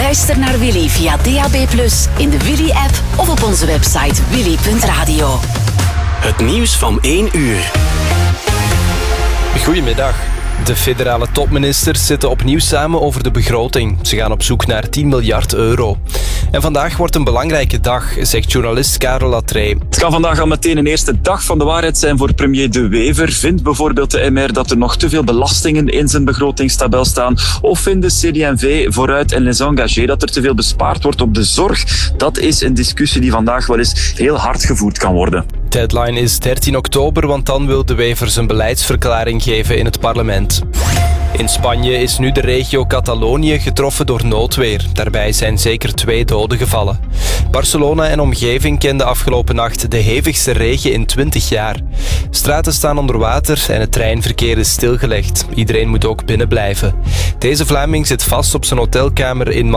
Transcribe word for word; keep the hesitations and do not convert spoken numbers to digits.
Luister naar Willy via D A B plus, in de Willy-app of op onze website willy punt radio. Het nieuws van één uur. Goedemiddag. De federale topministers zitten opnieuw samen over de begroting. Ze gaan op zoek naar tien miljard euro. En vandaag wordt een belangrijke dag, zegt journalist Karel Latree. Het kan vandaag al meteen een eerste dag van de waarheid zijn voor premier De Wever. Vindt bijvoorbeeld de M R dat er nog te veel belastingen in zijn begrotingstabel staan? Of vindt de C D en V vooruit en Les Engagés dat er te veel bespaard wordt op de zorg? Dat is een discussie die vandaag wel eens heel hard gevoerd kan worden. Deadline is dertien oktober, want dan wil De Wever zijn beleidsverklaring geven in het parlement. In Spanje is nu de regio Catalonië getroffen door noodweer. Daarbij zijn zeker twee doden gevallen. Barcelona en omgeving kenden afgelopen nacht de hevigste regen in twintig jaar. Straten staan onder water en het treinverkeer is stilgelegd. Iedereen moet ook binnen blijven. Deze Vlaming zit vast op zijn hotelkamer in